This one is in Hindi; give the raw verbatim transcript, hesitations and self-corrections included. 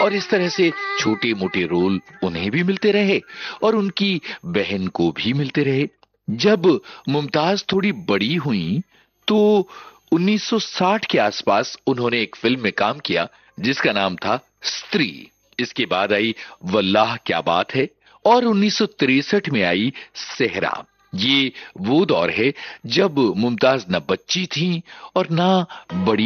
और इस तरह से छोटे मोटे रोल उन्हें भी मिलते रहे और उनकी बहन को भी मिलते रहे। जब मुमताज थोड़ी बड़ी हुई तो उन्नीस सौ साठ के आसपास उन्होंने एक फिल्म में काम किया जिसका नाम था स्त्री। इसके बाद आई वल्लाह क्या बात है और उन्नीस सौ तिरसठ में आई सेहरा। ये वो दौर है जब मुमताज न बच्ची थी और ना बड़ी